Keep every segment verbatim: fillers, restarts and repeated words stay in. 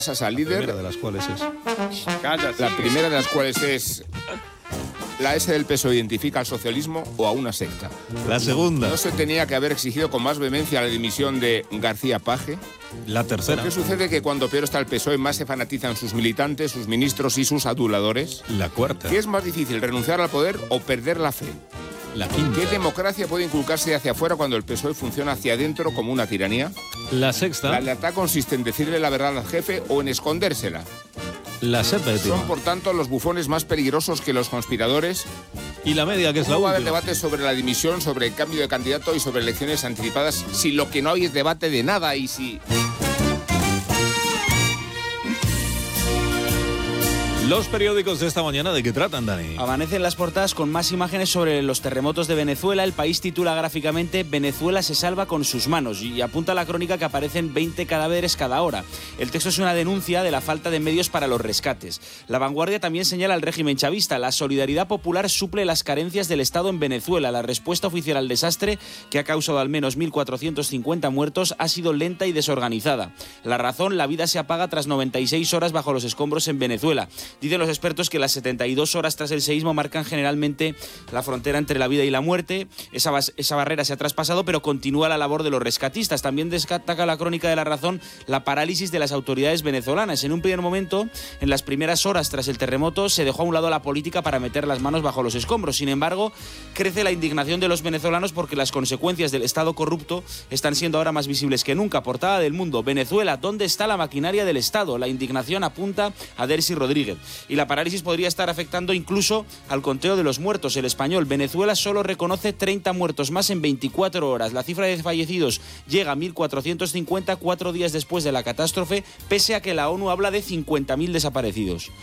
al líder. La primera de las cuales es. Cállate. La primera de las cuales es. La S del P S O E identifica al socialismo o a una secta. La segunda. ¿No se tenía que haber exigido con más vehemencia la dimisión de García Paje? La tercera. ¿Qué sucede? Que cuando peor está el P S O E, más se fanatizan sus militantes, sus ministros y sus aduladores. La cuarta. ¿Qué es más difícil, renunciar al poder o perder la fe? La quinta. ¿Qué democracia puede inculcarse hacia afuera cuando el P S O E funciona hacia adentro como una tiranía? La sexta. ¿La lealtad consiste en decirle la verdad al jefe o en escondérsela? La séptima. Son, por tanto, los bufones más peligrosos que los conspiradores. Y la media, que es la última. No va a última. haber debate sobre la dimisión, sobre el cambio de candidato y sobre elecciones anticipadas, si lo que no hay es debate de nada y si... Los periódicos de esta mañana, ¿de qué tratan, Dani? Amanecen las portadas con más imágenes sobre los terremotos de Venezuela. El País titula gráficamente «Venezuela se salva con sus manos» y apunta a la crónica que aparecen veinte cadáveres cada hora. El texto es una denuncia de la falta de medios para los rescates. La Vanguardia también señala al régimen chavista. La solidaridad popular suple las carencias del Estado en Venezuela. La respuesta oficial al desastre, que ha causado al menos mil cuatrocientos cincuenta muertos, ha sido lenta y desorganizada. La razón, la vida se apaga tras noventa y seis horas bajo los escombros en Venezuela. Dicen los expertos que las setenta y dos horas tras el seísmo marcan generalmente la frontera entre la vida y la muerte. Esa, esa barrera se ha traspasado, pero continúa la labor de los rescatistas. También destaca la crónica de La Razón la parálisis de las autoridades venezolanas. En un primer momento, en las primeras horas tras el terremoto, se dejó a un lado la política para meter las manos bajo los escombros. Sin embargo, crece la indignación de los venezolanos porque las consecuencias del Estado corrupto están siendo ahora más visibles que nunca. Portada del Mundo: Venezuela, ¿dónde está la maquinaria del Estado? La indignación apunta a Delcy Rodríguez. Y la parálisis podría estar afectando incluso al conteo de los muertos. El Español: Venezuela solo reconoce treinta muertos más en veinticuatro horas. La cifra de fallecidos llega a mil cuatrocientos cincuenta, cuatro días después de la catástrofe, pese a que la ONU habla de cincuenta mil desaparecidos.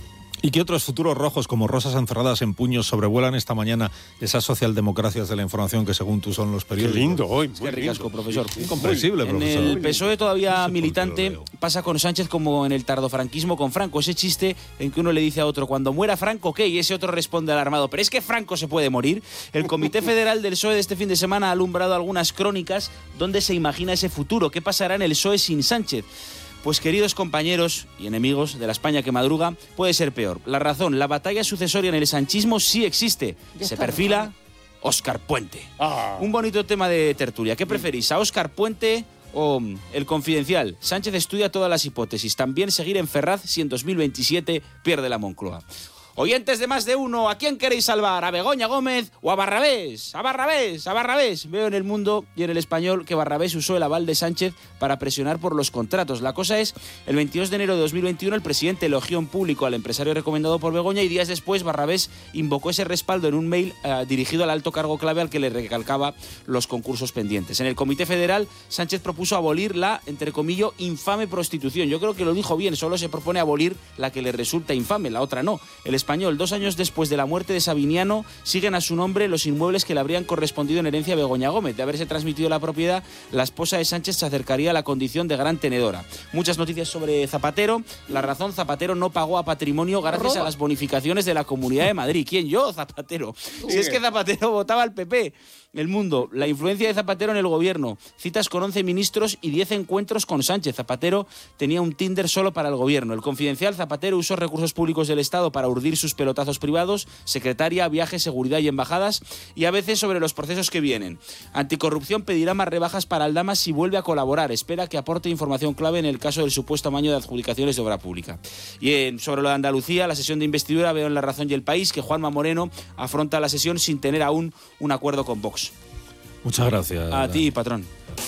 ¿Y qué otros futuros rojos como rosas encerradas en puños sobrevuelan esta mañana esas socialdemocracias de la información que según tú son los periódicos? Qué lindo hoy. Qué ricasco, profesor. Incomprensible, en profesor. En el P S O E todavía no sé militante pasa con Sánchez como en el tardofranquismo con Franco. Ese chiste en que uno le dice a otro, cuando muera Franco, ¿qué? Y ese otro responde alarmado, pero es que Franco se puede morir. El Comité Federal del P S O E de este fin de semana ha alumbrado algunas crónicas donde se imagina ese futuro. ¿Qué pasará en el P S O E sin Sánchez? Pues, queridos compañeros y enemigos de la España que madruga, puede ser peor. La Razón: la batalla sucesoria en el sanchismo sí existe. Se perfila Óscar Puente. Ah. Un bonito tema de tertulia. ¿Qué preferís, a Óscar Puente o El Confidencial? Sánchez estudia todas las hipótesis. También seguir en Ferraz si en dos mil veintisiete pierde la Moncloa. Oyentes de Más de Uno, ¿a quién queréis salvar? ¿A Begoña Gómez o a Barrabés? ¡A Barrabés! ¡A Barrabés! Veo en El Mundo y en El Español que Barrabés usó el aval de Sánchez para presionar por los contratos. La cosa es, el veintidós de enero de dos mil veintiuno el presidente elogió en público al empresario recomendado por Begoña y días después Barrabés invocó ese respaldo en un mail eh, dirigido al alto cargo clave al que le recalcaba los concursos pendientes. En el Comité Federal, Sánchez propuso abolir la, entre comillas, infame prostitución. Yo creo que lo dijo bien, solo se propone abolir la que le resulta infame, la otra no. El Español: dos años después de la muerte de Sabiniano, siguen a su nombre los inmuebles que le habrían correspondido en herencia a Begoña Gómez. De haberse transmitido la propiedad, la esposa de Sánchez se acercaría a la condición de gran tenedora. Muchas noticias sobre Zapatero. La Razón: Zapatero no pagó a patrimonio gracias a las bonificaciones de la Comunidad de Madrid. ¿Quién? Yo, Zapatero. Si es que Zapatero votaba al P P. El Mundo: la influencia de Zapatero en el gobierno. Citas con once ministros y diez encuentros con Sánchez. Zapatero tenía un Tinder solo para el gobierno. El Confidencial: Zapatero usó recursos públicos del Estado para urdir sus pelotazos privados, secretaria, viajes, seguridad y embajadas, y a veces sobre los procesos que vienen. Anticorrupción pedirá más rebajas para Aldama si vuelve a colaborar. Espera que aporte información clave en el caso del supuesto amaño de adjudicaciones de obra pública. Y en, sobre lo de Andalucía, la sesión de investidura, veo en La Razón y El País que Juanma Moreno afronta la sesión sin tener aún un acuerdo con Vox. Muchas gracias. A ti, patrón.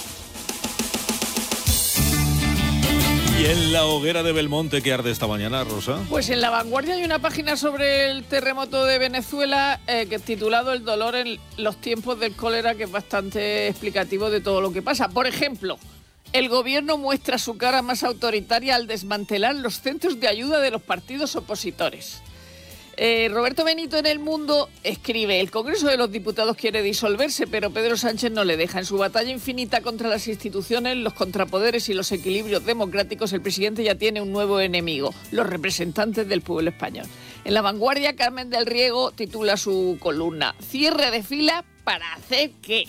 ¿Y en la hoguera de Belmonte qué arde esta mañana, Rosa? Pues en La Vanguardia hay una página sobre el terremoto de Venezuela eh, que es titulado El dolor en los tiempos del cólera, que es bastante explicativo de todo lo que pasa. Por ejemplo, el gobierno muestra su cara más autoritaria al desmantelar los centros de ayuda de los partidos opositores. Eh, Roberto Benito en El Mundo escribe: el Congreso de los Diputados quiere disolverse, pero Pedro Sánchez no le deja. En su batalla infinita contra las instituciones, los contrapoderes y los equilibrios democráticos, el presidente ya tiene un nuevo enemigo: los representantes del pueblo español. En La Vanguardia, Carmen del Riego titula su columna: cierre de fila ¿para hacer qué?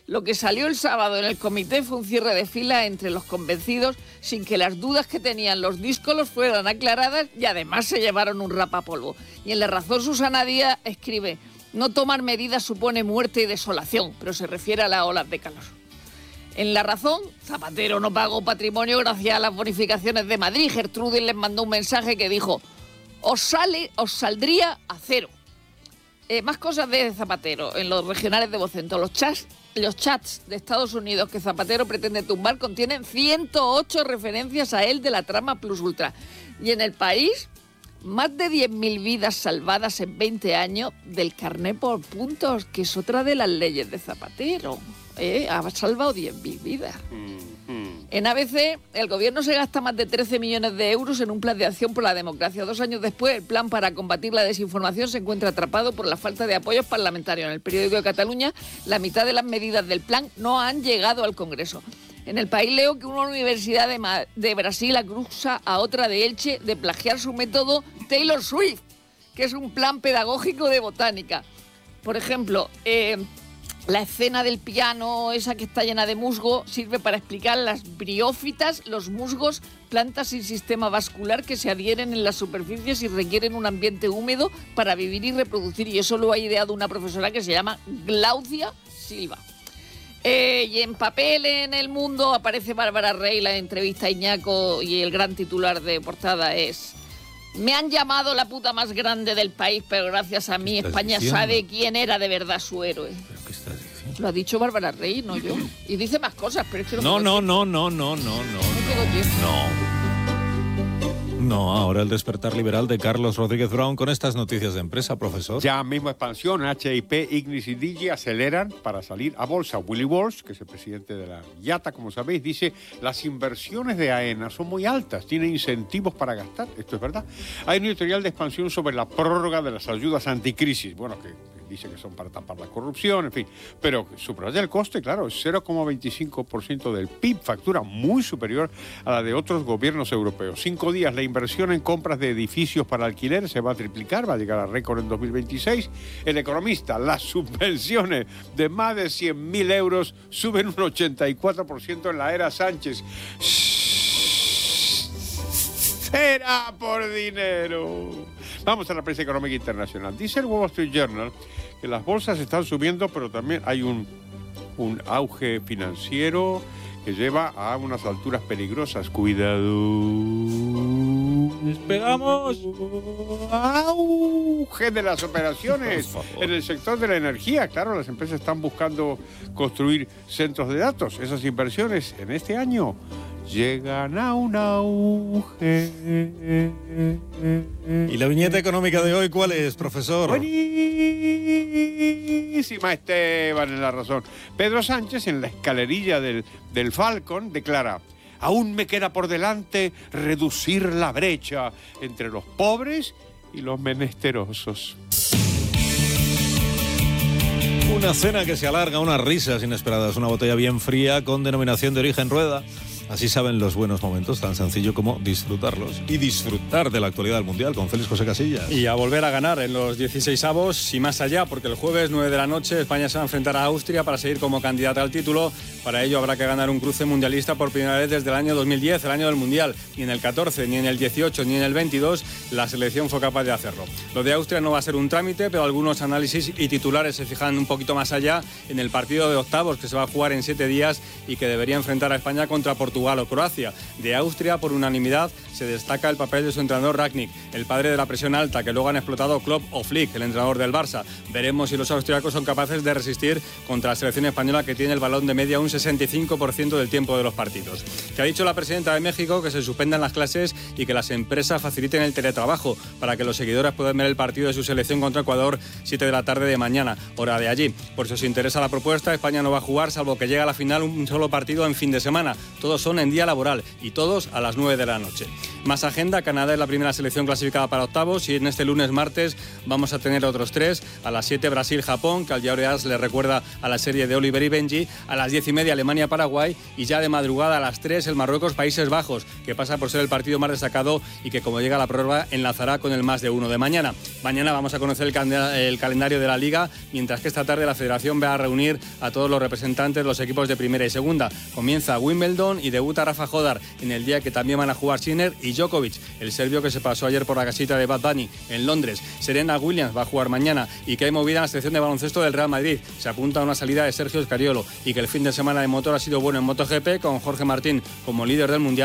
Lo que salió el sábado en el comité fue un cierre de fila entre los convencidos sin que las dudas que tenían los díscolos fueran aclaradas y además se llevaron un rapapolvo. Y en La Razón Susana Díaz escribe: no tomar medidas supone muerte y desolación, pero se refiere a las olas de calor. En La Razón, Zapatero no pagó patrimonio gracias a las bonificaciones de Madrid. Gertrudis les mandó un mensaje que dijo: os sale, os saldría a cero. Eh, más cosas de Zapatero en los regionales de Vocento. Los chats, los chats de Estados Unidos que Zapatero pretende tumbar contienen ciento ocho referencias a él de la trama Plus Ultra. Y en El País, más de diez mil vidas salvadas en veinte años del carné por puntos, que es otra de las leyes de Zapatero. Eh, ha salvado diez mil vidas. En A B C, el gobierno se gasta más de trece millones de euros en un plan de acción por la democracia. Dos años después, el plan para combatir la desinformación se encuentra atrapado por la falta de apoyos parlamentarios. En El Periódico de Cataluña, la mitad de las medidas del plan no han llegado al Congreso. En El País leo que una universidad de, Ma- de Brasil acusa a otra de Elche de plagiar su método Taylor Swift, que es un plan pedagógico de botánica. Por ejemplo, eh, la escena del piano, esa que está llena de musgo, sirve para explicar las briófitas, los musgos, plantas sin sistema vascular que se adhieren en las superficies y requieren un ambiente húmedo para vivir y reproducir. Y eso lo ha ideado una profesora que se llama Glaucia Silva. Eh, y en papel en El Mundo aparece Bárbara Rey, la entrevista a Iñaco, y el gran titular de portada es: me han llamado la puta más grande del país, pero gracias a mí España diciendo? sabe quién era de verdad su héroe. ¿Pero qué estás diciendo? Lo ha dicho Bárbara Rey, no yo. Y dice más cosas, pero es que No, no no, no, no, no, no, no. No tengo tiempo. No. No, ahora el despertar liberal de Carlos Rodríguez Brown con estas noticias de empresa, profesor. Ya mismo expansión, H I P, Ignis y Digi aceleran para salir a bolsa. Willy Walsh, que es el presidente de la I A T A, como sabéis, dice: las inversiones de AENA son muy altas, tiene incentivos para gastar. Esto es verdad. Hay un editorial de expansión sobre la prórroga de las ayudas anticrisis. Bueno, que dice que son para tapar la corrupción, en fin. Pero subraya el coste, claro, es cero coma veinticinco por ciento del P I B, factura muy superior a la de otros gobiernos europeos. Cinco días, la inversión en compras de edificios para alquiler se va a triplicar, va a llegar a récord en dos mil veintiséis. El Economista, las subvenciones de más de cien mil euros suben un ochenta y cuatro por ciento en la era Sánchez. Será por dinero. Vamos a la prensa económica internacional. Dice el Wall Street Journal que las bolsas están subiendo, pero también hay un, un auge financiero que lleva a unas alturas peligrosas. Cuidado. ¡Despegamos! Auge de las operaciones en el sector de la energía. Claro, las empresas están buscando construir centros de datos. Esas inversiones en este año llegan a un auge. ¿Y la viñeta económica de hoy cuál es, profesor? Buenísima, Esteban, en La Razón. Pedro Sánchez, en la escalerilla del, del Falcon, declara: aún me queda por delante reducir la brecha entre los pobres y los menesterosos. Una cena que se alarga, unas risas inesperadas, una botella bien fría con denominación de origen Rueda. Así saben los buenos momentos, tan sencillo como disfrutarlos. Y disfrutar de la actualidad del Mundial con Félix José Casillas. Y a volver a ganar en los dieciseisavos y más allá, porque el jueves nueve de la noche España se va a enfrentar a Austria para seguir como candidata al título. Para ello habrá que ganar un cruce mundialista por primera vez desde el año dos mil diez, el año del Mundial. Ni en el catorce, ni en el dieciocho, ni en el veintidós la selección fue capaz de hacerlo. Lo de Austria no va a ser un trámite, pero algunos análisis y titulares se fijan un poquito más allá en el partido de octavos que se va a jugar en siete días y que debería enfrentar a España contra Portugal o Croacia. De Austria, por unanimidad, se destaca el papel de su entrenador Rangnick, el padre de la presión alta que luego han explotado Klopp o Flick, el entrenador del Barça. Veremos si los austriacos son capaces de resistir contra la selección española, que tiene el balón de media un sesenta y cinco por ciento del tiempo de los partidos. Que ha dicho la presidenta de México que se suspendan las clases y que las empresas faciliten el teletrabajo para que los seguidores puedan ver el partido de su selección contra Ecuador siete de la tarde de mañana, hora de allí. Por si os interesa la propuesta, España no va a jugar salvo que llegue a la final un solo partido en fin de semana. Todos son en día laboral y todos a las nueve de la noche. Más agenda, Canadá es la primera selección clasificada para octavos y en este lunes, martes, vamos a tener otros tres. A las siete, Brasil-Japón, que al Diario AS le recuerda a la serie de Oliver y Benji. A las diez y media, Alemania-Paraguay. Y ya de madrugada a las tres, el Marruecos-Países Bajos, que pasa por ser el partido más destacado y que, como llega a la prórroga, enlazará con el más de uno de mañana. Mañana vamos a conocer el, cal- el calendario de la Liga, mientras que esta tarde la Federación va a reunir a todos los representantes de los equipos de primera y segunda. Comienza Wimbledon y debuta Rafa Jodar en el día que también van a jugar Sinner y Djokovic, el serbio que se pasó ayer por la casita de Bad Bunny en Londres. Serena Williams va a jugar mañana y que hay movida en la selección de baloncesto del Real Madrid. Se apunta a una salida de Sergio Scariolo y que el fin de semana de motor ha sido bueno en MotoGP, con Jorge Martín como líder del Mundial.